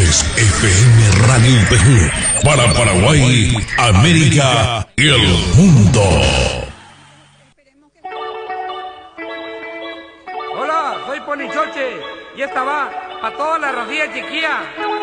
es FM Radio Perú, para Paraguay, América y el mundo. Hola, soy Ponichoche y esta va para toda la racía chiquilla.